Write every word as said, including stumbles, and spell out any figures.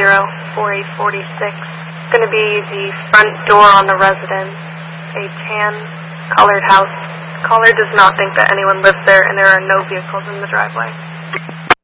zero four eight four six. It's going to be the front door on the residence, a tan-colored house. Caller does not think that anyone lives there, and there are no vehicles in the driveway.